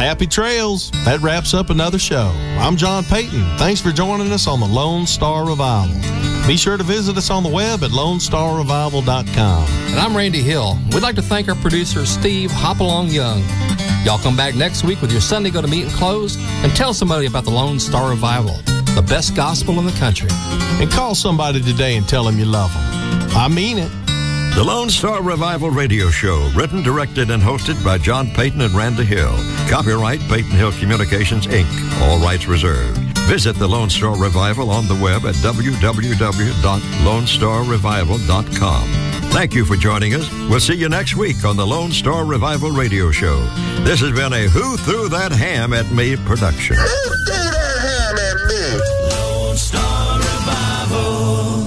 Happy trails. That wraps up another show. I'm John Payton. Thanks for joining us on the Lone Star Revival. Be sure to visit us on the web at LoneStarRevival.com. And I'm Randy Hill. We'd like to thank our producer, Steve Hopalong Young. Y'all come back next week with your Sunday Go to Meeting close and tell somebody about the Lone Star Revival, the best gospel in the country. And call somebody today and tell them you love them. I mean it. The Lone Star Revival Radio Show, written, directed, and hosted by John Payton and Randy Hill. Copyright Payton Hill Communications, Inc. All rights reserved. Visit the Lone Star Revival on the web at www.lonestarrevival.com. Thank you for joining us. We'll see you next week on the Lone Star Revival Radio Show. This has been a Who Threw That Ham at Me production. Who threw that ham at me? Lone Star Revival.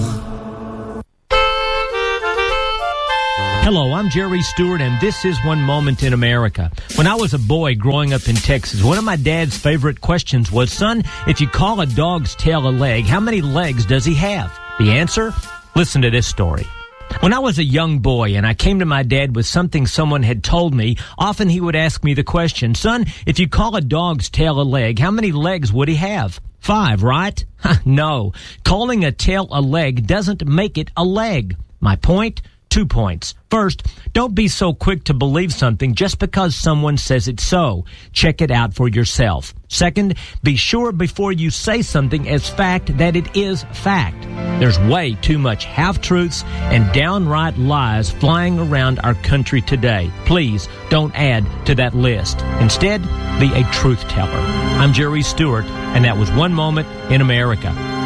Hello, I'm Jerry Stewart, and this is One Moment in America. When I was a boy growing up in Texas, one of my dad's favorite questions was, son, if you call a dog's tail a leg, how many legs does he have? The answer? Listen to this story. When I was a young boy and I came to my dad with something someone had told me, often he would ask me the question, son, if you call a dog's tail a leg, how many legs would he have? 5, right? No. Calling a tail a leg doesn't make it a leg. My point? 2 points. First, don't be so quick to believe something just because someone says it's so. Check it out for yourself. Second, be sure before you say something as fact that it is fact. There's way too much half-truths and downright lies flying around our country today. Please don't add to that list. Instead, be a truth teller. I'm Jerry Stewart, and that was One Moment in America.